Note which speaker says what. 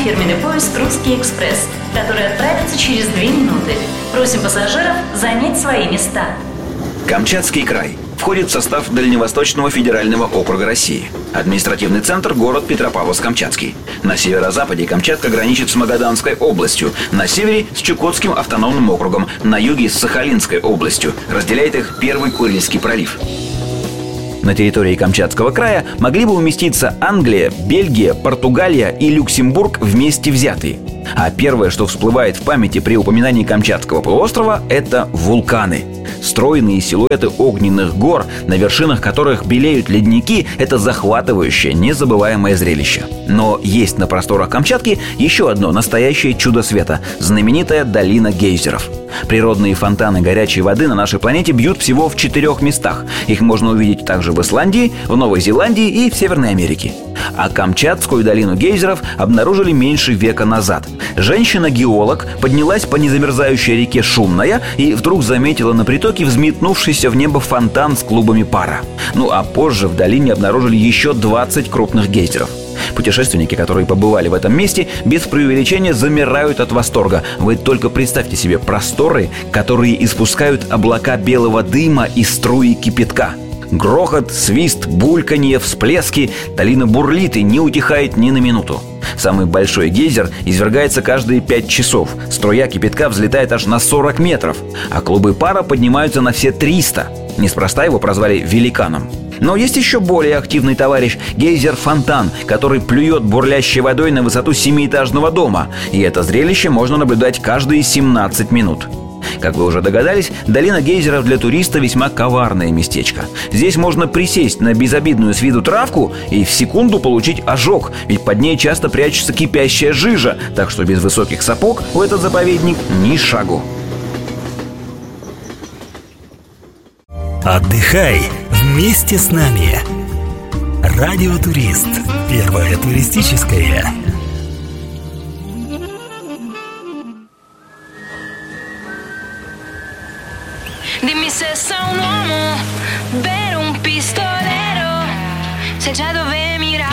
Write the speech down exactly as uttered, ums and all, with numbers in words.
Speaker 1: фирменный поезд «Русский экспресс», который отправится через две минуты. Просим пассажиров занять свои места.
Speaker 2: Камчатский край входит в состав Дальневосточного федерального округа России. Административный центр – город Петропавловск-Камчатский. На северо-западе Камчатка граничит с Магаданской областью, на севере – с Чукотским автономным округом, на юге – с Сахалинской областью. Разделяет их Первый Курильский пролив. На территории Камчатского края могли бы уместиться Англия, Бельгия, Португалия и Люксембург вместе взятые. А первое, что всплывает в памяти при упоминании Камчатского полуострова – это вулканы. Стройные силуэты огненных гор, на вершинах которых белеют ледники – это захватывающее, незабываемое зрелище. Но есть на просторах Камчатки еще одно настоящее чудо света – знаменитая долина гейзеров. Природные фонтаны горячей воды на нашей планете бьют всего в четырех местах. Их можно увидеть также в Исландии, в Новой Зеландии и в Северной Америке. А Камчатскую долину гейзеров обнаружили меньше века назад. Женщина-геолог поднялась по незамерзающей реке Шумная и вдруг заметила на притоке взметнувшийся в небо фонтан с клубами пара. Ну а позже в долине обнаружили еще двадцать крупных гейзеров. Путешественники, которые побывали в этом месте, без преувеличения замирают от восторга. Вы только представьте себе просторы, которые испускают облака белого дыма и струи кипятка. Грохот, свист, бульканье, всплески. Долина бурлит и не утихает ни на минуту. Самый большой гейзер извергается каждые пять часов. Струя кипятка взлетает аж на сорок метров, а клубы пара поднимаются на все триста. Неспроста его прозвали великаном. Но есть еще более активный товарищ – гейзер-фонтан, который плюет бурлящей водой на высоту семиэтажного дома. И это зрелище можно наблюдать каждые семнадцать минут. Как вы уже догадались, долина гейзеров для туриста весьма коварное местечко. Здесь можно присесть на безобидную с виду травку и в секунду получить ожог, ведь под ней часто прячется кипящая жижа, так что без высоких сапог в этот заповедник ни шагу.
Speaker 3: Отдыхай вместе с нами. Радиотурист. Первое туристическое.
Speaker 4: Dimmi se sei un uomo, vero un pistolero, se c'è dove